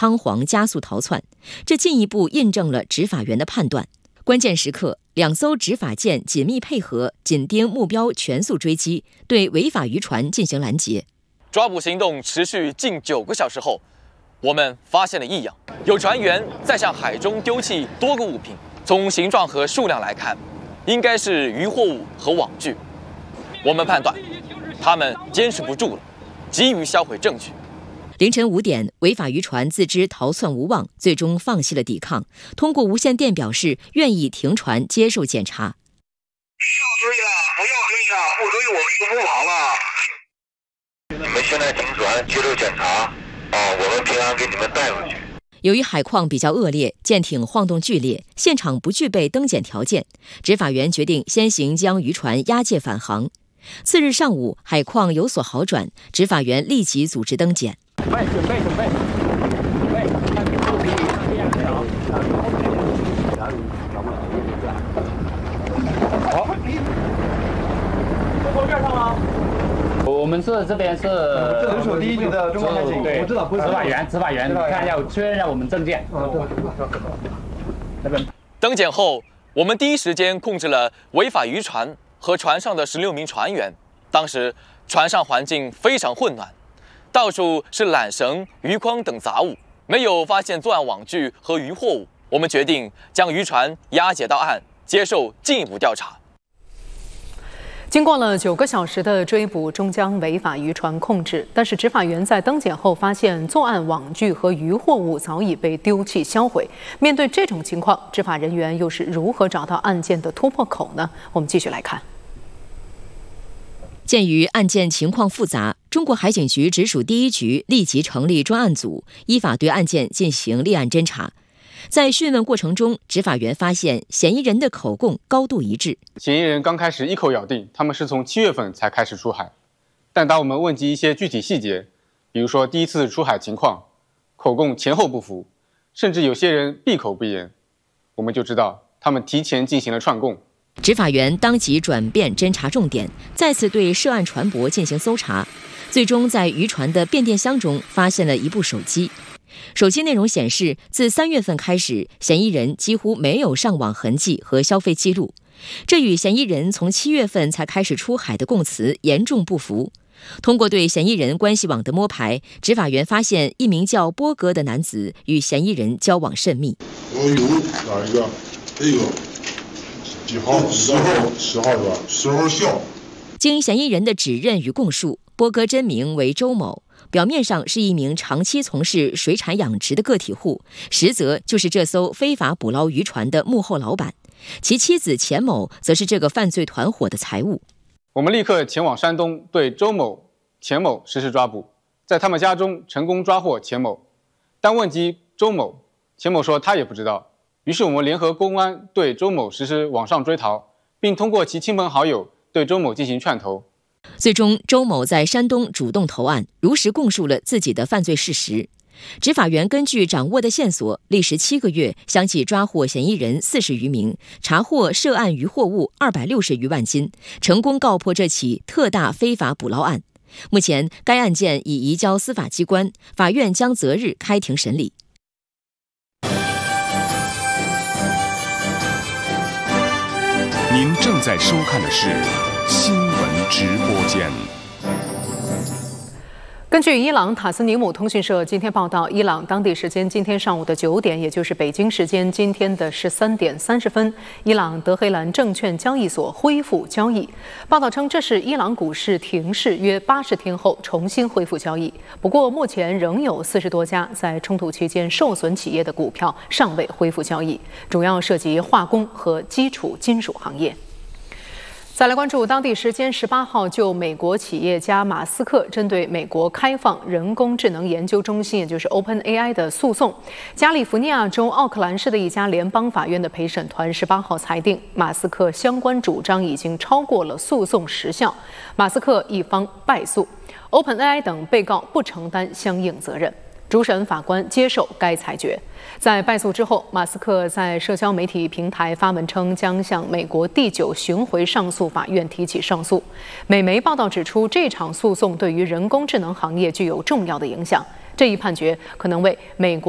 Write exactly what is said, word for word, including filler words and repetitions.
仓皇加速逃窜，这进一步印证了执法员的判断。关键时刻，两艘执法舰紧密配合，紧盯目标，全速追击，对违法渔船进行拦截。 抓捕行动持续近九个小时后，我们发现了异样，有船员在向海中丢弃多个物品，从形状和数量来看，应该是渔获物和网具。我们判断，他们坚持不住了，急于销毁证据。 凌晨五点，违法渔船自知逃窜无望，最终放弃了抵抗，通过无线电表示愿意停船接受检查。 不要追了，不要追了，不追我们就不跑了。你们现在停船接受检查，啊，我们平安给你们带回去。 由于海况比较恶劣，舰艇晃动剧烈，现场不具备登检条件，执法员决定先行将渔船押解返航。次日上午，海况有所好转，执法员立即组织登检。 准备准备准备准备，看你肚皮里上这样找。好，坐边上吗？我们是这边是直属第一局的中国海警， 对， 我知道，不是执法员，执法员，看一下，确认一下我们证件。 啊，对。 那边登检后，我们第一时间控制了违法渔船和船上的十六名船员。当时船上环境非常混乱，到处是缆绳、鱼筐等杂物，没有发现作案网具和渔获物。我们决定将渔船押解到岸，接受进一步调查。 经过了九个小时的追捕，终将违法渔船控制。但是执法员在登检后发现，作案网具和渔获物早已被丢弃销毁。面对这种情况，执法人员又是如何找到案件的突破口呢？我们继续来看。 鉴于案件情况复杂，中国海警局直属第一局立即成立专案组，依法对案件进行立案侦查。在讯问过程中，执法员发现嫌疑人的口供高度一致。 嫌疑人刚开始一口咬定他们是从七月份才开始出海，但当我们问及一些具体细节，比如说第一次出海情况，口供前后不符，甚至有些人闭口不言，我们就知道他们提前进行了串供。 执法员当即转变侦查重点，再次对涉案船舶进行搜查，最终在渔船的变电箱中发现了一部手机。手机内容显示，自三月份开始，嫌疑人几乎没有上网痕迹和消费记录，这与嫌疑人从七月份才开始出海的供词严重不符。通过对嫌疑人关系网的摸排，执法员发现一名叫波哥的男子与嫌疑人交往甚密。 我有哪一个？这个几号？十号，十号是吧？十号下。 经嫌疑人的指认与供述，波哥真名为周某，表面上是一名长期从事水产养殖的个体户，实则就是这艘非法捕捞渔船的幕后老板。其妻子钱某则是这个犯罪团伙的财务。 我们立刻前往山东，对周某、钱某实施抓捕，在他们家中成功抓获钱某。但问及周某，钱某说他也不知道。于是我们联合公安对周某实施网上追逃，并通过其亲朋好友对周某进行串投。 最终，周某在山东主动投案，如实供述了自己的犯罪事实。执法员根据掌握的线索，历时七个月，相继抓获嫌疑人四十余名，查获涉案渔获物二百六十余万斤，成功告破这起特大非法捕捞案。目前，该案件已移交司法机关，法院将择日开庭审理。 您正在收看的是新闻直播间。 根据伊朗塔斯尼姆通讯社今天报道，伊朗当地时间今天上午的九点，也就是北京时间今天的十三点三十分，伊朗德黑兰证券交易所恢复交易。报道称，这是伊朗股市停市约八十天后重新恢复交易。不过，目前仍有四十多家在冲突期间受损企业的股票尚未恢复交易，主要涉及化工和基础金属行业。再来关注当地时间十八号，就美国企业家马斯克针对美国开放人工智能研究中心，也就是 OpenAI 的诉讼，加利福尼亚州奥克兰市的一家联邦法院的陪审团十八号裁定，马斯克相关主张已经超过了诉讼时效，马斯克一方败诉 ，OpenAI 等被告不承担相应责任。主审法官接受该裁决。在败诉之后，马斯克在社交媒体平台发文称，将向美国第九巡回上诉法院提起上诉。美媒报道指出，这场诉讼对于人工智能行业具有重要的影响，这一判决可能为美国